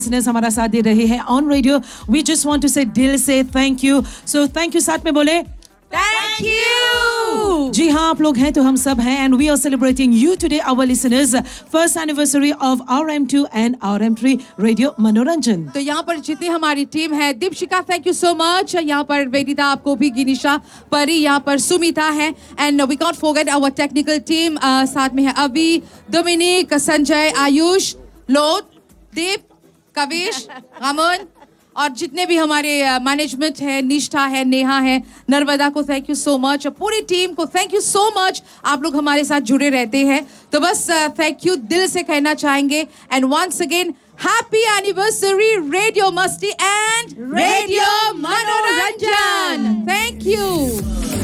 Listeners हमारा साथ दे रहे हैं on radio. We just want to से दिल से thank you. So thank you. साथ में बोले Thank you. जी हाँ, आप लोग हैं तो हम सब हैं. And we are celebrating you today our listeners first anniversary of RM2 and RM3 radio मनोरंजन. तो यहाँ पर जितनी हमारी टीम है, Deepshikha thank you so much. यहाँ पर वेदिता, आपको भी गिनिशा, परी, यहाँ पर सुमिता है. And we can't forget our technical team. साथ में है अभी, डोमिनिक, संजय, आयुष, लोट, दीप, कविश, अमन और जितने भी हमारे मैनेजमेंट है, निष्ठा है, नेहा है, नर्मदा को थैंक यू सो मच. पूरी टीम को थैंक यू सो मच. आप लोग हमारे साथ जुड़े रहते हैं तो बस थैंक यू दिल से कहना चाहेंगे. And once again happy anniversary radio मस्ती एंड रेडियो मनोरंजन. Thank you.